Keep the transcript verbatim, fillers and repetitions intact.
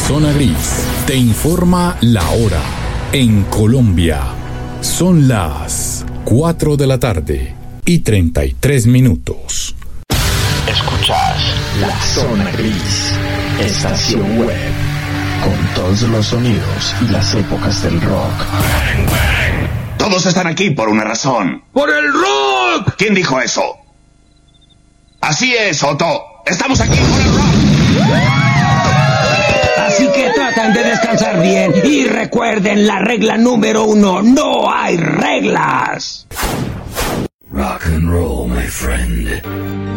Zona Gris te informa la hora. En Colombia son las cuatro de la tarde y treinta y tres minutos. Escuchás La Zona Gris, estación web, con todos los sonidos y las épocas del rock. Todos están aquí por una razón. ¡Por el rock! ¿Quién dijo eso? Así es, Otto. Estamos aquí por el rock. Así que tratan de descansar bien y recuerden la regla número uno: no hay reglas. Rock and roll, my friend.